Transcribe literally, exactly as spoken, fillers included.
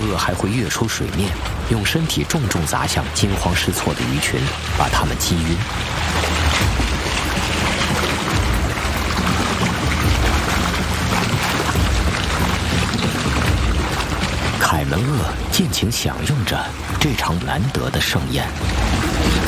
鳄还会跃出水面，用身体重重砸向惊慌失措的鱼群，把它们击晕。凯门鳄尽情享用着这场难得的盛宴。